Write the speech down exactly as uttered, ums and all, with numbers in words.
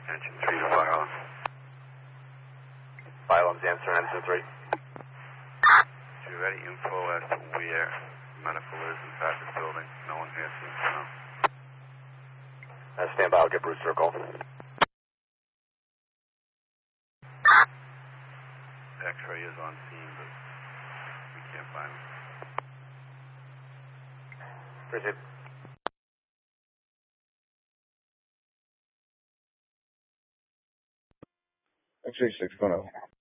Engine three to fire alarm. Fire alarm's answer, engine three. Do you have any info as to where medical is inside this building? No one here seems to know. Uh, stand by, I'll get Brewster a call. X-ray is on scene, but we can't find him. Proceed. X-ray six, going out.